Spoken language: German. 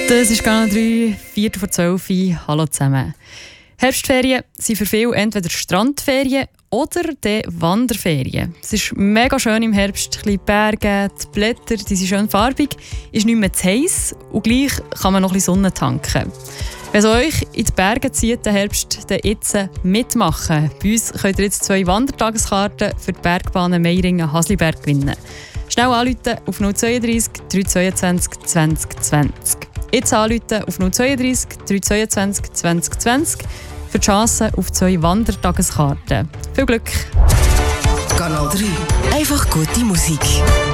Das ist Kanal 3, 4:12 Uhr. Hallo zusammen. Herbstferien sind für viele entweder Strandferien oder die Wanderferien. Es ist mega schön im Herbst. Die Berge, die Blätter, die sind schön farbig, ist nicht mehr zu heiß und gleich kann man noch ein bisschen Sonne tanken. Wenn es euch in die Berge zieht, den Herbst, dann jetzt mitmachen. Bei uns könnt ihr jetzt 2 Wandertageskarten für die Bergbahnen Meiringen-Hasliberg gewinnen. Schnell anrufen auf 032 322 2020. Jetzt anrufen auf 032 322 2020 für die Chance auf 2 Wandertageskarten. Viel Glück! Kanal 3. Einfach gute Musik.